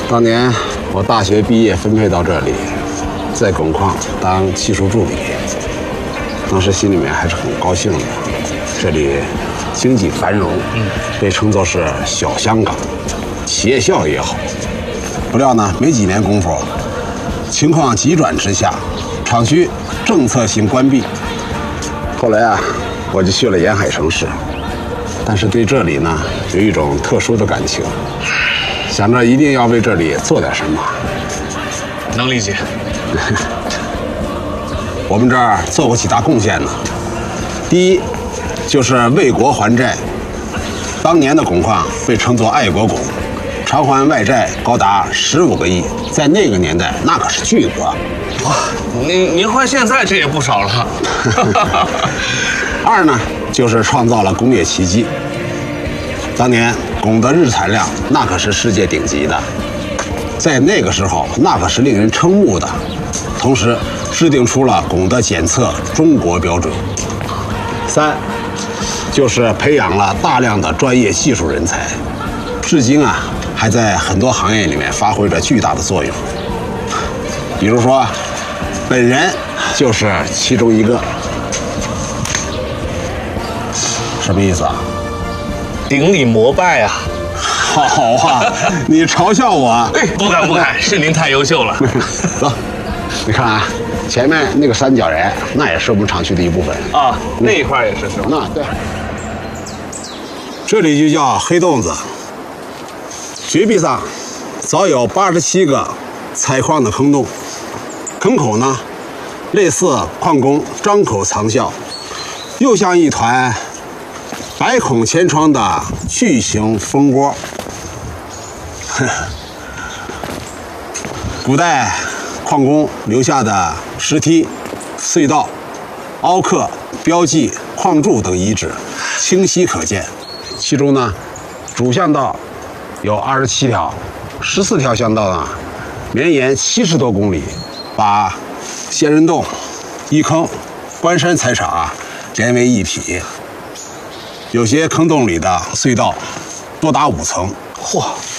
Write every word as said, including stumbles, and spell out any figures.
当年我大学毕业分配到这里，在汞矿当技术助理，当时心里面还是很高兴的。这里经济繁荣，被称作是小香港，企业效益也好。不料呢，没几年功夫，情况急转直下，厂区政策性关闭。后来啊，我就去了沿海城市，但是对这里呢有一种特殊的感情，想着一定要为这里做点什么。 能理解。 我们这儿做过几大贡献呢。第一，就是为国还债。当年的汞矿被称作爱国汞，偿还外债高达十五个亿，在那个年代那可是巨额。 哇，您您换现在这也不少了。 二呢，就是创造了工业奇迹。当年汞的日产量那可是世界顶级的，在那个时候那可是令人瞠目的。同时制定出了汞的检测中国标准。三，就是培养了大量的专业技术人才，至今啊还在很多行业里面发挥着巨大的作用。比如说，本人就是其中一个。什么意思啊？ 顶礼膜拜啊！ 好啊，你嘲笑我？ 哎，不敢不敢，是您太优秀了。 走，你看啊，前面那个三角岩，那也是我们厂区的一部分啊，那一块也是是吧？ 那对，这里就叫黑洞子。绝壁上早有八十七个采矿的坑洞，坑口呢，类似矿工张口藏笑，又像一团百孔千疮的巨型蜂窝。古代矿工留下的石梯、隧道、凹刻、标记、矿柱等遗址清晰可见。其中呢，主巷道有二十七条，十四条巷道呢绵延七十多公里，把仙人洞、一坑、关山采场啊连为一体。有些坑洞里的隧道多达五层，嚯！